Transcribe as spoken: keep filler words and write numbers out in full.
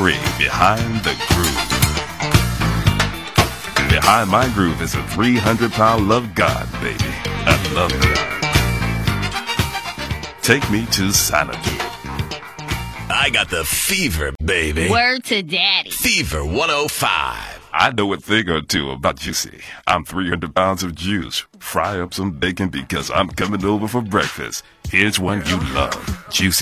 story behind the groove. Behind my groove is a three hundred pound love God, baby. I love God. Take me to Xanadu. I got the fever, baby. Word to daddy. Fever one oh five. I know a thing or two about Juicy. I'm three hundred pounds of juice. Fry up some bacon because I'm coming over for breakfast. Here's one you love. Juicy.